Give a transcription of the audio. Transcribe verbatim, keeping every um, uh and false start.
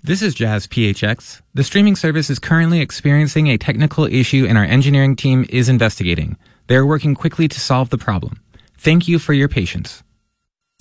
This is Jazz P H X. The streaming service is currently experiencing a technical issue and our engineering team is investigating. They are working quickly to solve the problem. Thank you for your patience.